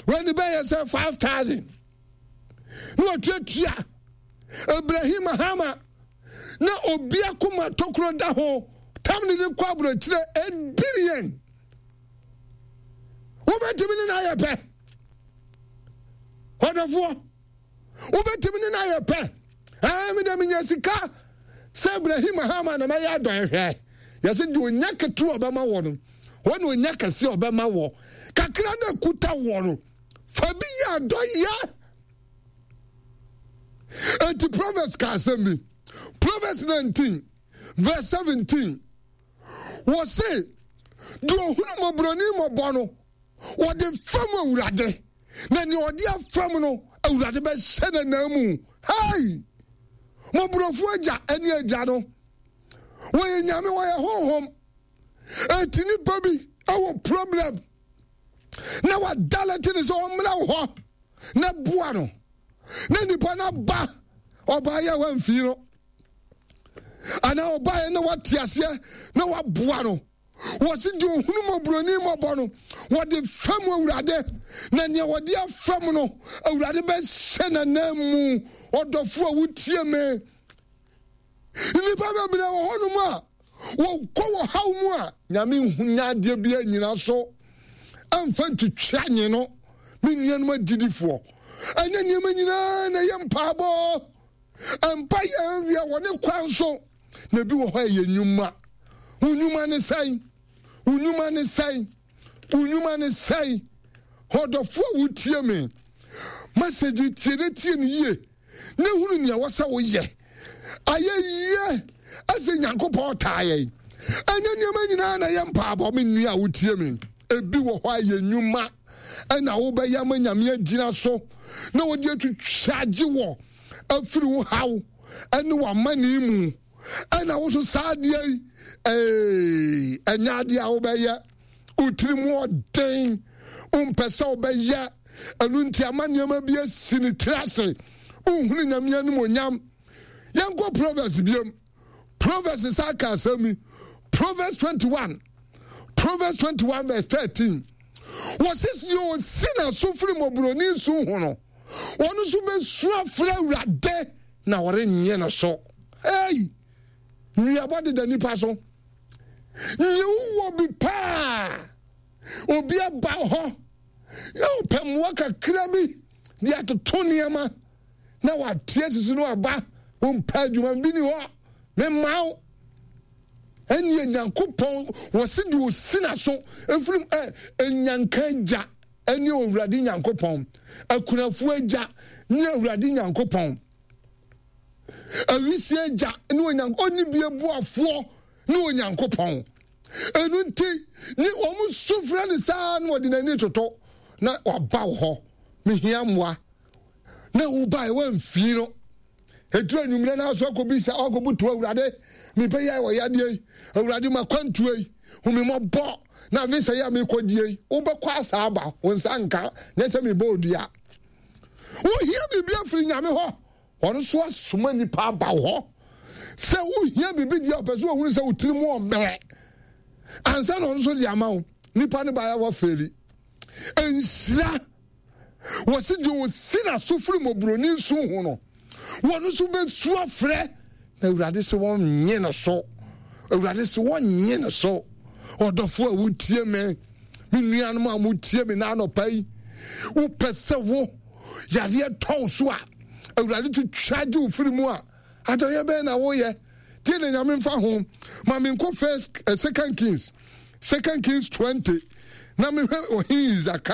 when the buyer said 5,000 no tia Ibrahim Hama na obia kuma tokro da ho tam ni kwa bro kire 8 billion wo betimi na ya pe hodafo wo betimi na ya pe me da minya sika se Ibrahim Hama na ya don hwe ya se di onya ketu obama wo no wonu onya kase obama wo kakra na kuta wo no fa bi ya do ya and the Proverbs Kasemi, Proverbs 19, verse 17, was say, do huno broni mo bono, or the famo urade, then your dear famino, urade be shed a namu. Hi, mo brofuja, any jano. When yami wa home, and tini baby, our problem. Now what dalatin is all mla na buano. Na nipa na ba oba ya wanfi no ana oba ya na watiase na waboa no wo se di ohunu mobroni mobo no wo de fam awurade na ne wo de afam no awurade be hye na namu odofo awutie me nipa be bele wo hono mu a wo ko wo haw mu a nyame hunya de bia nyina so amfa ntutwa nye no me nuanu adidifo anya nyema nyina na yempabo ampa ya wone kwanso na bi wo ha ye nyuma unyuma ne sai hodofo wutie me message tie ni ye na hunu ne wasa wo ye ayeye ase nyankopɔ taaye anya nyema nyina na yempabo me nua wutie me ebi wo ha ye nyuma ana wo ba ya manyame agina so na wo de tu charge wo afiri wo haw ane wa mani mu ana wo so saade anya de a wo ba ya utiri mu den umpesa wo ba ya anu nti amane ma bia sinitrase unhunu nyame anu monyam yanko Proverbs biam Proverbs saka asami Proverbs 21 verse 13 was you sinner suffering mobroni so hono onu so be suafra urade na wore nye no so hey we about the nipa so you will be pa obi aba ho yo pemwa kakra bi dia to toniama na wa tie sisu no aba umpa djuma bi ni ho me mawo eni nyankopon wose di osina so efrim enyanka agya eni owurade nyankopon akunafo agya ni owurade nyankopon awisi agya ni onyank oni bie buafo ni onyankopon enu nti ni omu sufra ni saa no de nani toto na waba ho mehia mwa na ubai wamfi no etu nwumre na so akobisa akobutu owurade mi pe ya wo yade awurade makwantuei humi mo bo na visa ya mi kodie wo be kwa asaba wonsa nka na se mi bo odua wo hia bibia firi nyame ho ono so asoma ni pa ba ho se wo hia bibi dia opeso ohunu se utiri mu omere ansa no so di ama wo nipa ne ba ya wo feri ensira wo se di wo sina sofiri mobroni nsu hu no wono so be suafre na urade se won nye no so urade se won nye no so odofo awutie me nuanu amutie me na anopai wo pese wo yade ton so a urade to charge wo firi mu a adoye be na wo ye tie na nyame mfa ho ma me nko first second kings 20 na me ohini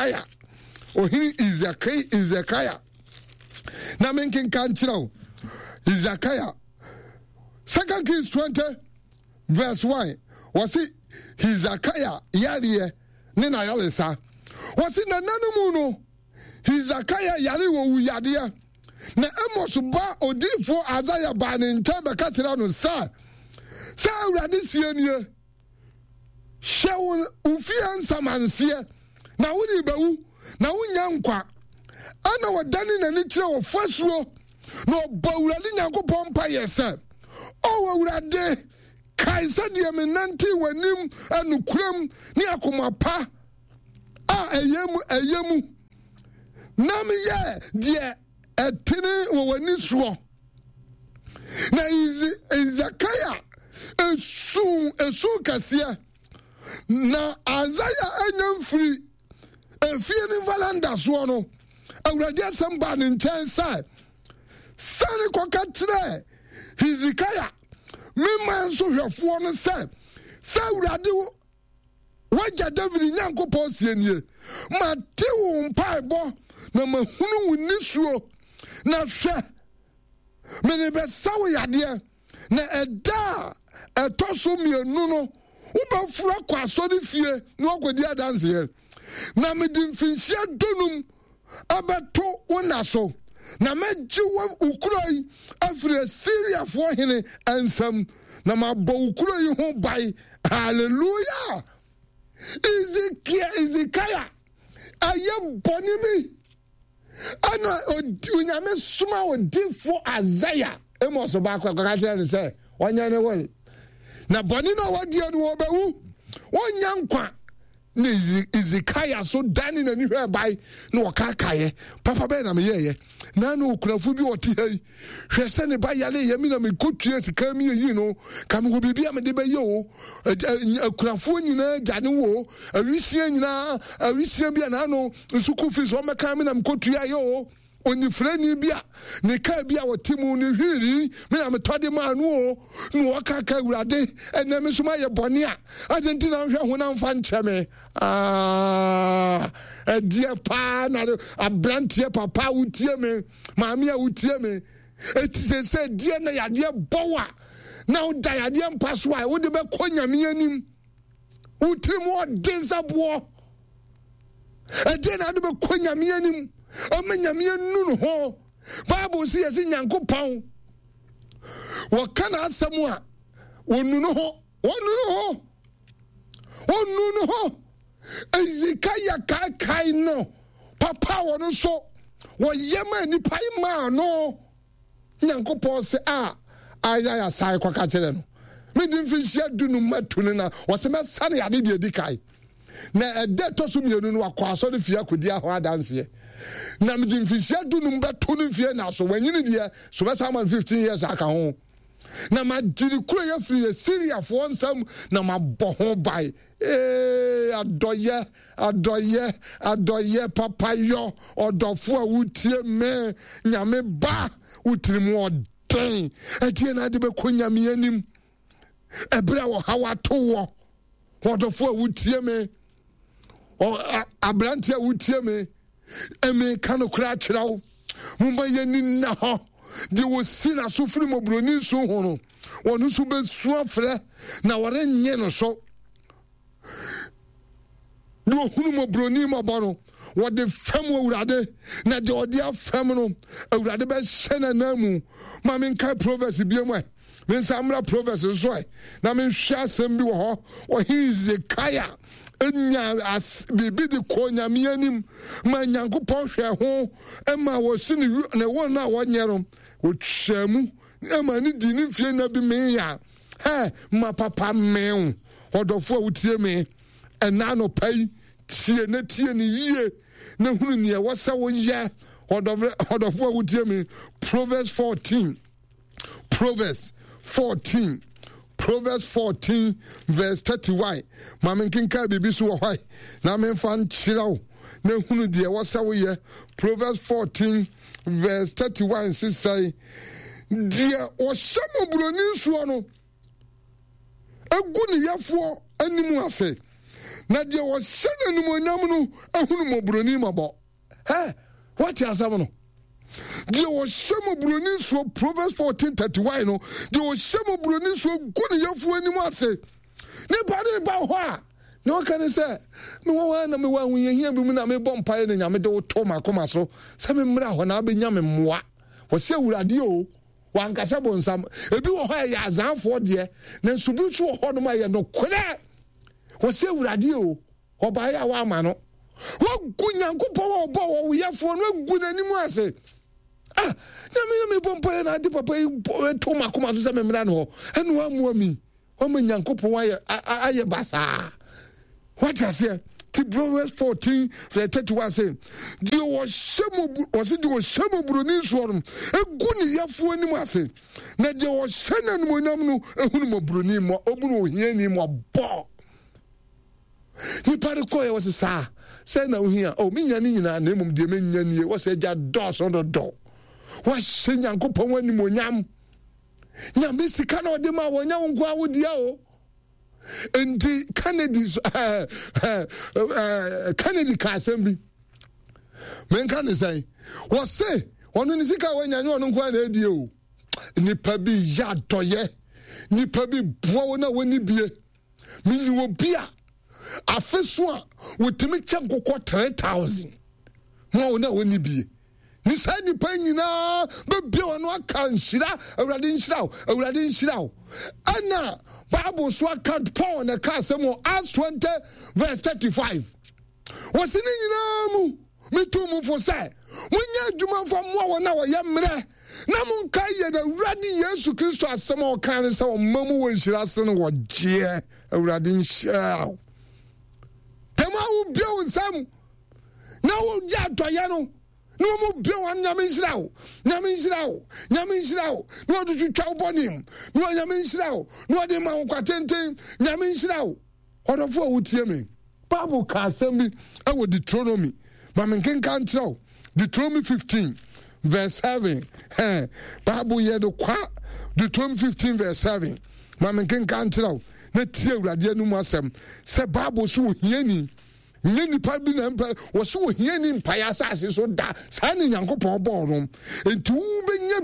Izakaya na me nkan kirawo Izakaya 2 Kings 20 verse 1 was it Hizakaya yariye ni na yalesa was it na nanumu no Hizakaya yari wo wuyade na Amos ba odifo Azaya ba ne ntaba katira no sa urade sie nie shewu ufia nsamansie na wudi bawu na wunya nkwa ana wadani na ni kire wo fasuo no bawurade nyankopon pa yesa o wurade kaisa de menanti wanim anukuram ni akomapa a eyemu na me ye de etene wo wani so na Izakaya esu kase na Azaya anyam free efie ni valanda so no awurade asamba ne nkyɛn sai sane kokatre Hizikaya memma so hwɛfoɔ no sɛ awurade wagya David Nyankopɔn sienie ma te wo mpaebɔ na mahunu wo nisuo na hwɛ mene bɛsa wo yadeɛ na ɛda ɛtɔ so mmienu no wobɛfura kɔ asɔre fie na wakɔdi adanseɛ na mede mfinhyia donum abɛto wo na so na mɛgye wo ukuro yi afiri Asiriafoɔ hene ansam na mabɔ ukuro yi ho bai. Hallelujah. Izikaya aye boni bi ana onyame suma odifo Azaya emos ba kwa kire ne se onya ne won na boni na wadi no obewu onya nkwa na Izikaya so dani na ni hwe bai na okakaye papa be na me yeye na no okunafo bi oti hai hwe se ne ba yale yemi na me kotue sika mi yi no ka me go bibia me de be ye o okunafo nyina gane wo awisie nyina awisie bia na no nsuku fi so meka me na me kotue aye o onifrani bia ne ka bia wotimu ne hwiri me na me tode ma no o no okaka awurade ene me soma ye bone a adentina hwe ho na mfa ncheme dear pa na abrantie papa utie me maami a utie me eti se die na yade bowa na uda yade mpaso a wo de be konyame anim utimo densabo edi na de be konyame anim amanyame anu no ho Bible say yesi Nyankopɔn wo kana asɛm a wonu no ho Izikaya kai no papa wono so wo yema nipa ma no Nyankopɔn se aya sai kwaka kire no me din finhia dunu matunu na wo se mesane yade de dikai na ede to so mienu no akwa so de fia kodi aho adanse na me din finhia dunu beto no fie na so wanyini de so be sama 15 years aka ho na ma diri kuro ya free Asiriafoɔ nsam na ma bɔ ho bai adoye papa yo odofo a wutie me nyame ba utirimu oden etie na de be konyame anim ebra wo hawato wo odofo a wutie me o abrante a wutie me eme kanokra kyerɛw mumba yani na ho de wo sina so firi mobroni so ho no wonu so be su afre na wore nye no so de ohunu mobroni maboro wo de fam awurade na de odi afam no awurade be hyena namu ma men kai proverbs biemu men samra proverbs so na men hwa asem bi wo ho wo Hizikaya enya as bibi de konyame anim ma Nyankopɔn hwɛ ho ema wo sini ne won na wo nyero wo twamu ema ni di ni fie na bi me ya ma papa me odofo a wutie me ena no pai tie ni yie na hunu ne wo sa wo ye odofo a wutie me Proverbs 14 verse 31 ma men kinka bibi so wo hwai na men fan kyiraw na hunu de wo sa wo ye Proverbs 14 verse 31 say dia o shamo broni so no egu ne yafo animu ase na dia o shanya animu nyam no ahunu mo broni mabo what ya asam no dia o shamo broni so Proverbs 14:31 no dia o shamo broni so gu ne yafo animu ase ne ba ho a no can say me wa na me wa hunyehia bi mu na me bompae na nyame de wo to makoma so se me mra ho na be nyame moa wo se awurade o wankasa bonsam ebi wo ho ya azanfo de na nsubi tu ho no ma ye no kore wo se awurade o ho ba ya wa ama no wo gu Nyankopɔn wo bo wo yefo no gu nanim ase na me bompae na de papa to makoma so se me mra no ho enu amu ami o me Nyankopɔn aye basa. What I say, Proverbs 14 verse 31 say, "The oshemo was it the oshemo broni sorum eguni yafo anim ase na de oshena no monam no ehunu mo broni mo obunu ohia ni mo bo ni pare ko ye was sa say na ohia o minya ni nyina na emum de menya nie was eja dos on do was nyankopon anim onyam nyame sika na ode ma wonya nko awodia o enti Kennedy ka assembly men kan say was say onu ni sika wonya ni onu nko na edi o nipa bi ya doye nipa bi bo na woni bie minyi obi a afeso a wotimi chenkoko 3000 mo na woni bie ni sa nipa nyina be bie wono aka nhyira awurade nhyira ana Bible so account Paul na ka asemo Acts 20 verse 35 was ni nyina mu metu mu fo say munya adwuma fa mo wona wo ye mre na mun kai ye na awurade Yesu Kristo asemo kan se o mamu wo nhyira se no wo je awurade nhyira tema wo bie unsam na wo ja toye no no mu bie wan nyame nhyira wo no do twitwa bonim no nyame nhyira wo no de ma kwatenten nyame nhyira wo odofo wo tie me Bible ka asem bi e wo Deuteronomy ma men kan tro Deuteronomy 15 verse 7 Bible ye do kwa Deuteronomy 15 verse 7 ma men kan tro na tie awurade anu mu asem se Bible so hiani nyeni pa bi na mpa wo so hiani mpa ya asase so da sa ne nyankopon bo no enti wo benya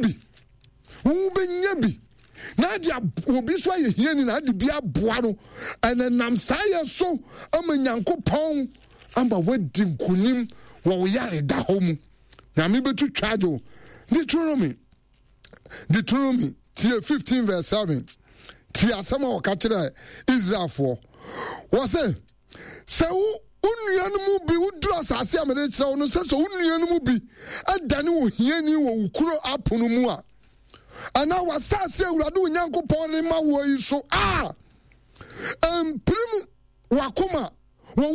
bi na dia obi so ye hiani na de bia boa no enenam sa ye so ama nyankopon amba wadi nkunim wo yare da homu na me betu twajo Deuteronomy 15 verse 7 ti asama o ka kire Israel for wo say unuanu bi udru asase amede kire wo no se so unuanu bi adane wo hiani wo ukuro apono mu a ana wasase awurade onyankopon ne ma wo yi so prim wakoma wo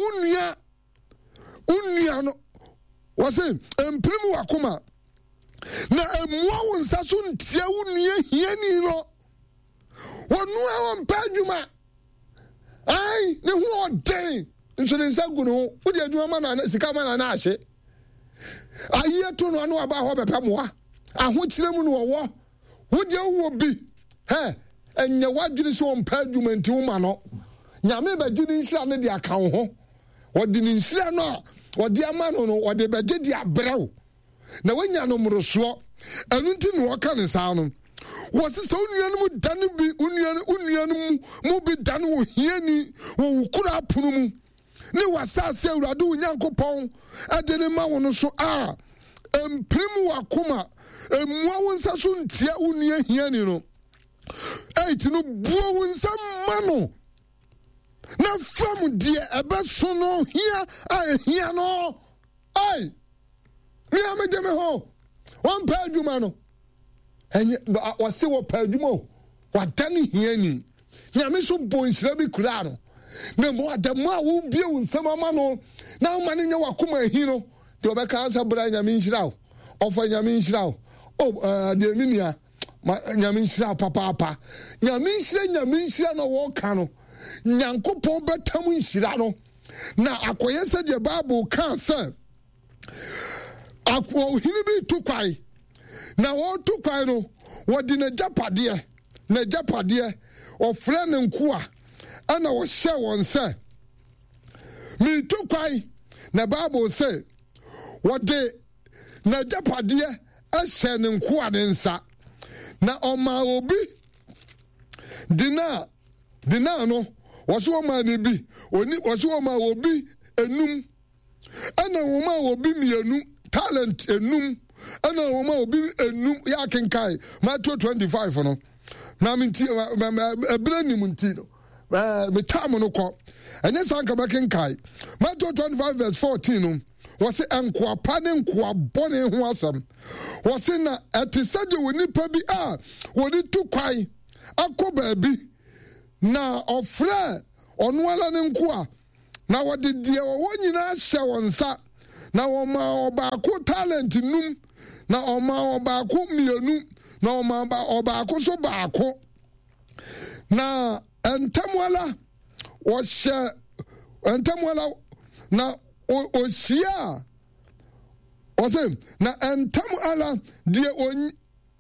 unua no wase prim wakoma na emua wo nsa so ntia unua hiani no wonua won padwuma ai ne ho oden nso ne nsa gu no wo de adwuma ma na sika ma na ahye ayi to no anu aba ho bepa moa aho kire mu no wo de wo bi enye wadwiri so on padwuma nti wo ma no nyame ba gidi nhyira ne de aka wo ho wo de ni nhyira no wo de ama no wo de ba gidi abrew na wanya no mroso anu nti no ka ne sa no wo se so nuanu mu dane bi unuanu mu bi dane wo hiani wo ukura apono mu ne wasase awurade onyankopon adene ma wo no so emprim wakoma emua wo nsa so ntia unua hiani no eit no buo wo nsa ma no na from die ebeso no hia no ai mi amede me ho wan pa adwuma no enye wase wo pa adwuma wadane hiani nyame so bonsira bi kura no na mo adamu a wo bie wo nsam ama no na wo mane nya wakoma hi no de obeka ansa bra nyame nhyira wo ofa nyame nhyira wo de minia nyame nhyira papa nyame nhyira no wo ka no nyankopon betam nhyira no na akoye se de Bible kan se akwo hini bi to kwai na wo to kwai no wo di na japade ofre ne nkoa ana wo hye won se mi to kwai na Bible say wo de na japade ahye ne nkoa ne nsa na oma obi dina no waso ma ne bi oni waso ma obi enum ana wo ma obi mienu talent enum ana wo ma obi enum ya kenkai Matthew 25 no na minti ebranim nti no me tam no ko enye sanka ba kenkai Matthew 25 verse 14 no wose enkoa pa ne nkoa bone ho asam wose na etisade woni pa bi woni tu kwai akoba bi na ofre onu ala ne nkoa na wɔde deɛ wɔwɔ nyinaa hyɛ wɔn nsa na wɔma ɔbaako talent num na ɔma ɔbaako mmienu na ɔma ɔbaako so baako na ntamwala wɔhyɛ ntamwala na ohyia ɔsɛ na ntamwala deɛ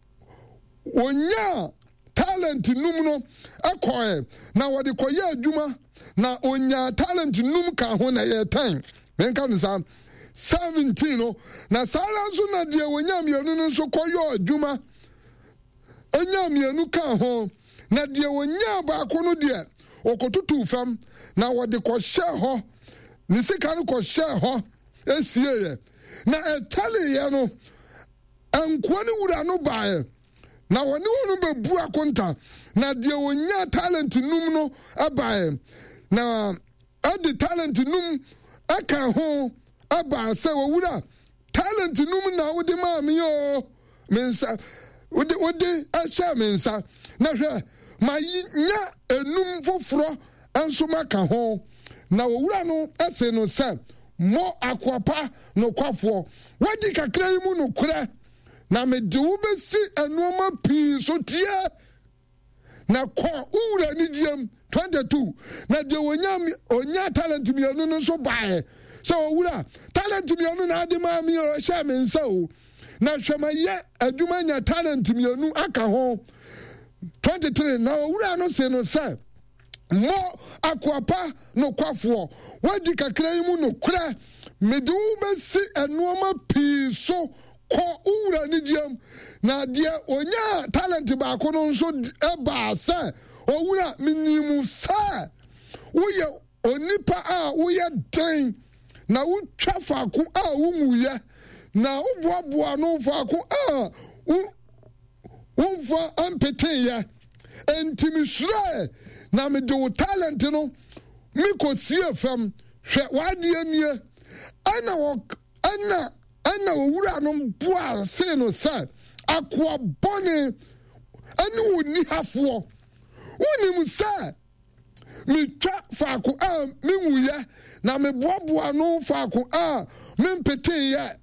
onya talent num no akɔɛ na wɔde kɔyɛ adwuma na onya talent num ka ho na yɛ 10 menka no saa 17 no na saa nso na deɛ onya mmienu no nso kɔyɛ adwuma onya mmienu ka ho na deɛ onya baako no deɛ okotutu fam na wɔde kɔhyɛ hɔ ne sika no kɔhyɛ hɔ esieɛ na ɛtaleɛ no nkoa ne wura no baeɛ na wɔne wɔn bɛbu akonta na deɛ onya talent num no abaeɛ na adi talent num aka ho aba sɛ wɔwura talent num na wode maa me yo me nsa wode ahyɛ me nsa na hwɛ ma nya enum foforɔ nso maka ho na wɔwura no ɛse no sɛ mo akwapa no kwafoɔ wadi kakra yi mu no korɛ na mede wo bɛsi anuoma pii so tie na kɔ wura ni diem 22 na de onya talent mmienu no so bae sɛ owura talent mmienu na ade ma me hyɛ me nsa o na hwɛ ma yɛ adwuma nya talent mmienu aka ho 23 na owura no se no sɛ mo akwapa no kwafoɔ wadi kakra yi mu no korɛ mede wo bɛsi anuoma pii so kɔ wura ni diem na deɛ onya talent baako no nso ɛbaa sɛ owura minimu sɛ woyɛ onipa a woyɛ den na wotwa faako a wonwuyɛ na woboaboa no faako a womfa ampeteyɛ enti mesuro na mede wo talent no mekɔsie fam hwɛ wadeɛ nie ɛna owura no boa se no sɛ akoa bɔne ɛne wo nihafoɔ wonim sɛ metwa faako a menwuyɛ na meboaboa no faako a mempeteyɛ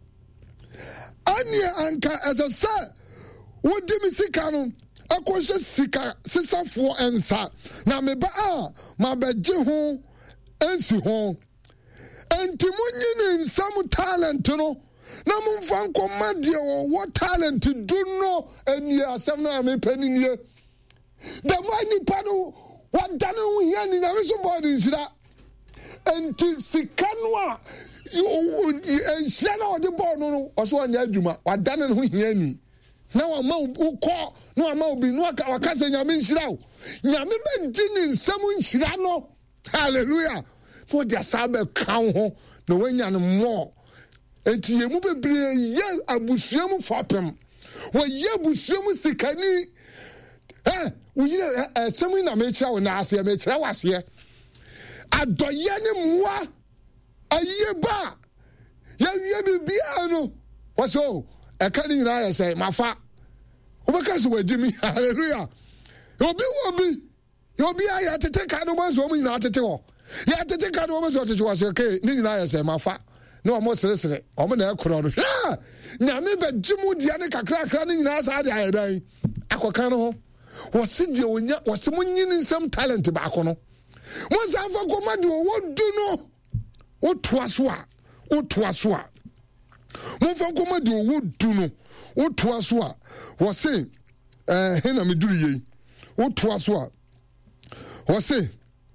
ɛneɛ anka ɛsɛ sɛ wodi me sika no akɔhyɛ sika sesafoɔ nsa na meba a mabɛgye ho ansi ho enti monyi ne nsam talent no na momfa nkɔma deɛ wɔwɔ talent du no anie asɛm no a mepɛ no nie dɛma nipa no wadane ho hia ni nyame so bɔɔde nhyira enti sika no a nhyira na ɔde bɔɔ no ɔso ɔnyɛ adwuma wadane no ho hia ni na wama wokɔ na wama obi na waka sɛ nyame nhyira wo nyame bɛgye ne nsɛm nhyira no hallelujah na ɔde asaa bɛka wo ho na wanya no mmɔɔ enti yɛ mu bebree yɛ abusua mu fapem wɔyɛ abusua mu sikani woyere ɛsɛm yi na mekyerɛ wo na aseɛ mekyerɛ wo aseɛ adɔyɛ ne mmoa ayie ba yɛwie biribiaa no wɔ sɛ o ɛka ne nyinaa yɛ sɛ mafa wobɛka sɛ wagye mi halleluya obi a yɛtete ka no bɔ sɛ ɔmo nyinaa tete hɔ yɛtete ka no ɔmo sɛ ɔtete hɔ sɛ ke ne nyinaa yɛ sɛ mafa ne ɔmo seresere ɔmo na ɛkorɔ no hwɛ nyame bɛgye mu deɛ ne kakrakra ne nyinaa saa de ayɛ dan akɔka no ho wɔse deɛ onya wɔse monyi ne nsɛm talent baako no monsa fa kɔma deɛ ɔwɔ du no wotoa so a momfa nkɔma deɛ ɔwɔ du no wotoa so a wɔse he na meduru yei wotoa so a wɔse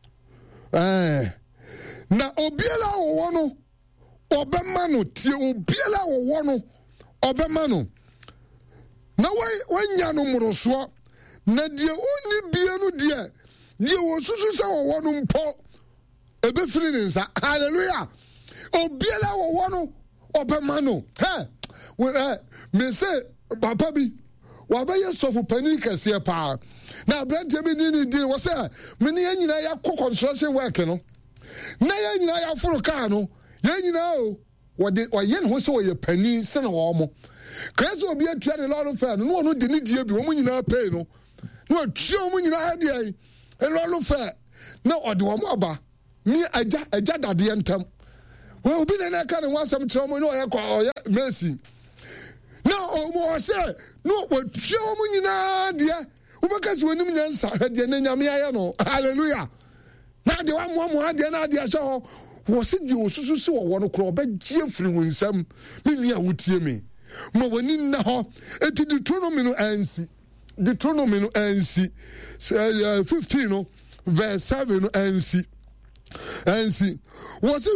na obiara a wɔwɔ no ɔbɛma no tie obiara a wɔwɔ no ɔbɛma no na wanya no mmorosoɔ na deɛ ɔnni bie no deɛ wɔsusu sɛ wɔwɔ no mpo ɛbɛfiri ne nsa hallelujah obiara a wɔwɔ no ɔbɛma no me sɛ papa bi wabɛyɛ sɔfo panin kɛseɛ paa na aberanteɛ bi ne din wɔ sɛ mene yɛn nyinaa yɛakɔ construction work no na yɛn nyinaa yɛaforo kaa no yɛn nyinaa o wɔyɛ ne ho sɛ wɔyɛ panin sɛne wɔ mo kɛɛ sɛ obi atua ne lɔre fɛ no na ɔno de ne die bi wɔn nyinaa pay no na watua wɔn nyinaa deɛ lɔre fɛ na ɔde wɔn aba me aja dade entam we obi na ka ne wasam kire mo no oye mercy na o say no watwe mo nyina de ubaka si wonim nyansa hwede na nyame aye no hallelujah na de wa mo ade na ade so wo se di osusu se wo no kro obagye firi wonsam me nua wotie me ma woni na ho eti Deuteronomy no ansi 15 no verse 7 no ansi was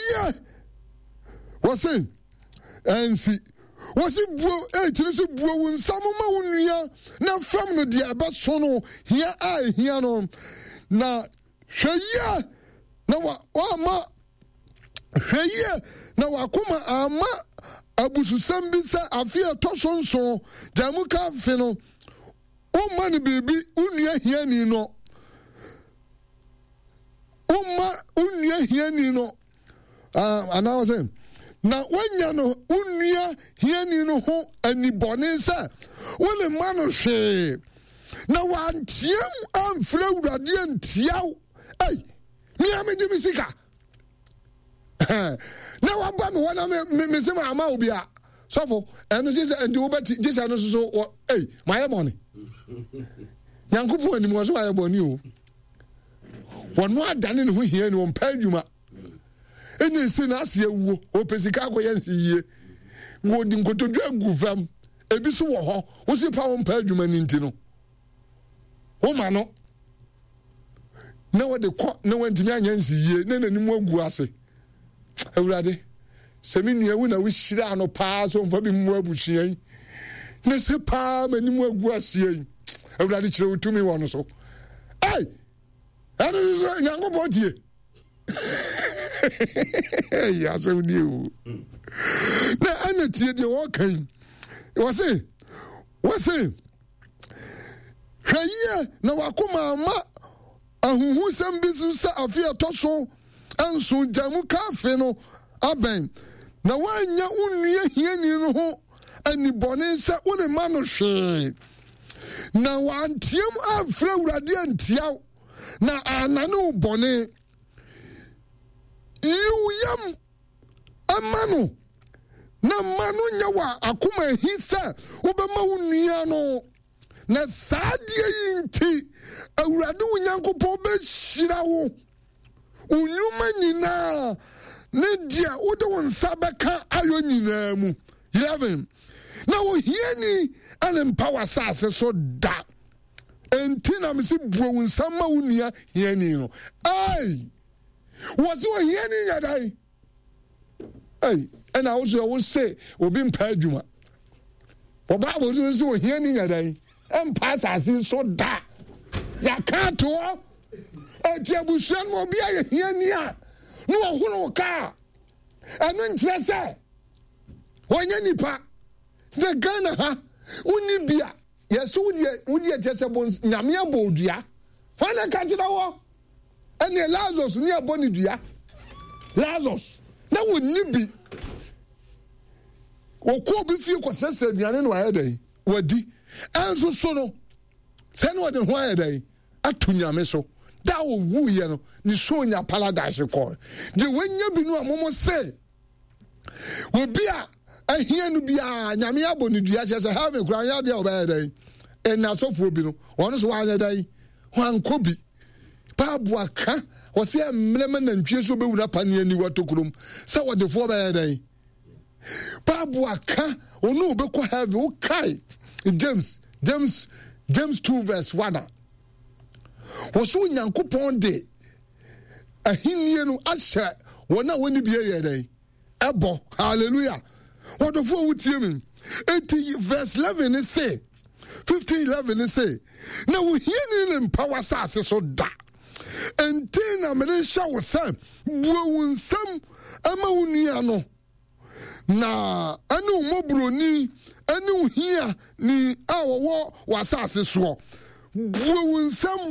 it ansi was it buo so buo wonsam ma wonua na fam no dia ba so no hia no na hweye na wa ma hweye na wakoma ama abususam bi sa afia tosonso jamuka fe no o mani bibi unua hiani no unua hiani no ana was saying na wanya no unua hiani no ho anibone sa wole ma no hwe na wantiem amfra wurade antiaw ai mi amedi misika na waba me wana me se ma ama obia sofo eno je se ndi obati je se no so ei my money nyankopo ani mo so aye boni o wono adane ne ho hia ni on pa adwuma eni se na ase awuo o pesika akoye nsiye wo di nkotodwa agu fam ebi so wo ho wo se pa on pa adwuma ni ntino wo ma no na wo de ko na wantimi anya nsiye na nanim agu ase awurade semi nua wu na wo hira no pa so mfa bi mu abuhia na se pa manim agu ase yi awurade kire wutumi wo no so ai anu so nyango bodie ya so ni o na anatie de wo kan wo se hweye na wakoma ma ahuhu sam bisu sa afia toso anso jamu kafe no aben na wanya unua hiani no ho anibone sa one ma no hwe na wantiem afra wurade antiaw na anane bone yam amano na mano nya wa akoma hisa obema unua no na saadie yinti awurade unyankopɔ be hyira wo unyuma nyina ne dia wode won sabeka ayo nyina mu 11 na wo hiani ale power sase so da entina me se buo won sama unua hiani no ai wo se wo hiani nyadai ai ena wo so wo se obi mpa adwuma oba wo so wo hiani nyadai empa sase so da ya kanto eti abusuan mo bia ye hiani a no ohuru ka anu ntrese wonya nipa de Ghana ha uni bia yeso wudi ejese bon nyame abodua wana ka tira wo ene Lazarus ni aboni dua Lazarus na wonni bi okọ bi fie ko sese aduane no ayedai wadi enso so no se no de ho ayedai atunyame so da owu ye no ni so nya paradise ko de wanya bi no amomo se obi a ahia no bia nyame aboni dua che se have kura nya de obayedai ena sofo bi no wono so wanya dai hwanko bi babu aka wo se emlema na ntwe so bewura pane ani watokurum se wo de fo bayedai babu aka onu obekọ have o kai James 2 verse 1 woso nyankopon de ahinie no ahye wona woni bie ye den ebo hallelujah wodofo wutie mi 80 verse 11 is say 15:11 is say na wo hieni ne power sase so da entina me sha wo sam buo wunsam ama wonua no na anu mobroni anu hia ni awowo wasase so buo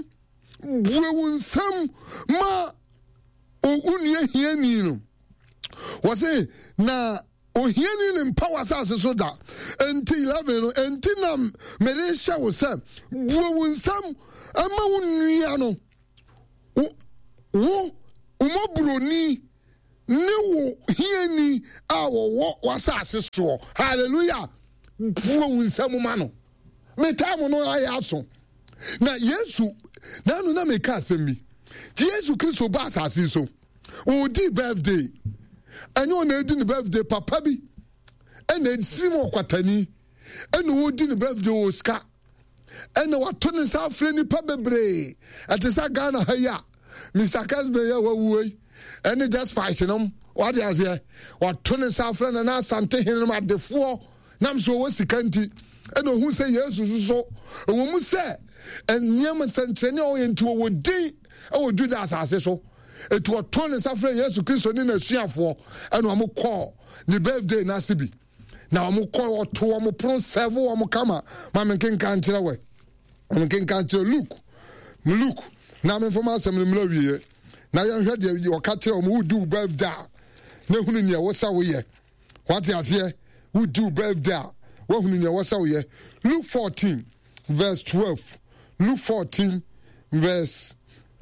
wunsam ma onua hiani no wase na ohiani ne power sase so da enti 11 no enti na mere sha wo sam buo wunsam ama wonua no wo umobroni ne wo hieni a wo wasase so. Hallelujah. Fuo winsam ma no. Metam no ayaso. Na Yesu na no na meka asemi. Yesu Kristo ba asase so. O di birthday. Anyo na edi ne birthday papa bi. Ena ensimo kwatani. Ena wo di ne birthday o ska. Ena wato ne sa afre ni pa bebre. Atesa Ghana ha ya. Mr. Kasbe ya wawuei. Ena just fight nom. What is here? Wato ne sa afre na asante hinum adefo. Nam so wo sikanti. Ena hu se Yesu so. Wo mu se enyam santrene o yenti wo din. O do that asase so. Etu wato ne sa afre Yesu Kristo ni na suafo. Ena mo call ni birthday na sibi. Na omo call to omo pron serve omo kama ma men ken kan kire we omo ken kan kire look na men fo ma asem ni mla wiye na ya hwe de o ka kire omo do birthday na hunu ne wo sa wo ye what ase wo do birthday wo hunu ne wo sa wo ye Luke 14 verse 12 Luke 14 verse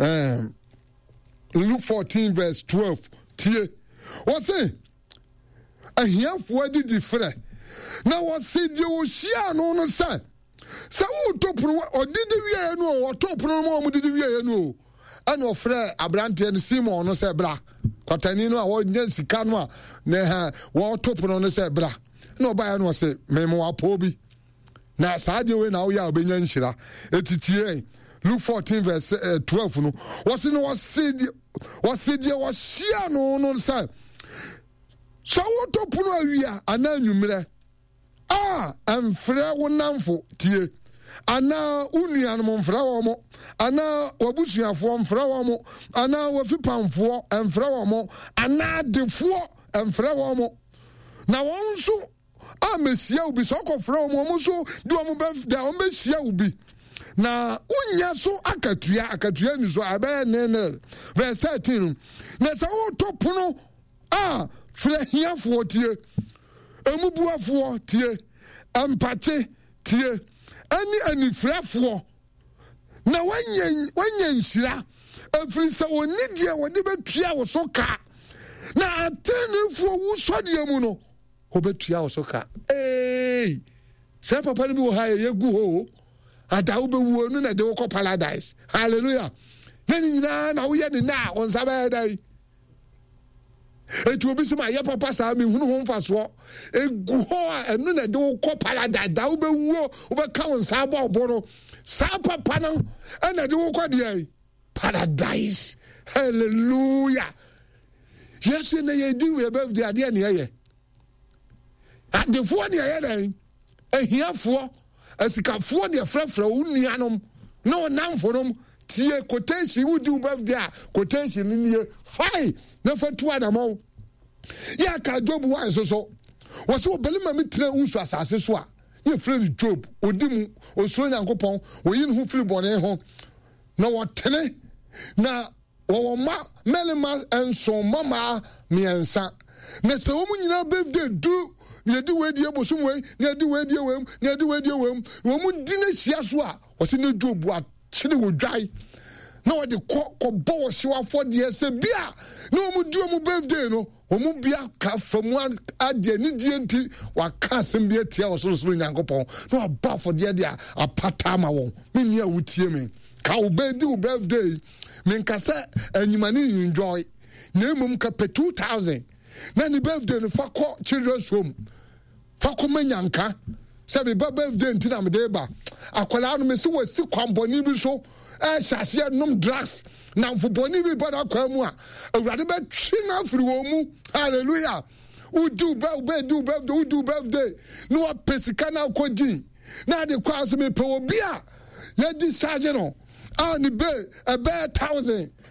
12 tie what say ahiafo adidi frɛ na wɔse de wo hia no no sɛ wo topro odidi wie no o topro no mo didi wie no ana ofrɛ abrante no Simon no sɛ bra kwatani no a wɔnya sika no a na ha wo topro no sɛ bra na ɔbaa no sɛ memo apo bi na saade we na wo ya obenya nhyira etitie Luke 14 verse 12 no wɔse no wɔse de wo hia no no sɛ so what to puno awia ana nwumre amfrɛ wo namfo tie ana unuanom mfrɛ wo mo ana wabusuafo mfrɛ wo mo ana wafipamfo mfrɛ wo mo ana defo mfrɛ wo mo na won so amesia ubi so kofrɛ wo mo so de wo bɛfda wo besia ubi na unya so akatua ni so abe ne verse 13 na so what to puno Flehiafo tie, emubuafo tie, ampache tie, ani frafo. Na wanya nhyira, afiri sɛ oni dia wode betua wo so ka. Na atenefo wo sɔde mu no, obetua wo so ka. Sɛ papa no bi wo ha yegu ho. Ada wo bewu no na de wo kɔ paradise. Hallelujah. Na nyina na wo ye ne na on sabe dai. Etu obi sema ye papa sa me hunu ho mfaso egu ho a enu na de wo kɔ paradise da wo bewuo wo be ka won sa ba oboro sa papa no na de wo kɔ de paradise. Hallelujah. Yes na ye di we birthday ade na ye adefo na ye dan ahiafo asikafo de frɛfrɛ wo nuanom na onamfonom tie quotation wo do birthday quotation ni fine na fatu adamo ya ka Job wa so wo so belima mitire usu asase so a ye friend Job odimu osuro Nyankopɔn wo yin ho firi bɔne ho na wotene na wo ma melima enso mama miensa na se wo nyina birthday do ne di we di ebosum we ne di we di ewem ne di we di ewem wo mu di na hia so a wo se ne Job a chiri wo dwai na wo de ko bo hyiwafo de se bia na wo mu di wo mu birthday no wo mu bia ka famu ade ni die nti wa ka asem bia tia wo so Nyankopɔn na wa ba fo de apata ma won me nua wutie me ka wo be di wo birthday me nkasa anyimane enjoy na emum ka pe 2000 na ni birthday no fa ko children's home fa ko manyanka se be birthday nti na me de ba akwala no me se wasi kwamboni bi so hyase nom drugs na mfoboni bi bada kwa mu a awurade be twi na afiri wo mu. Hallelujah. Do birthday no a pesika na akodi na de kwa so me pe obi a ya discharge no ni be 1000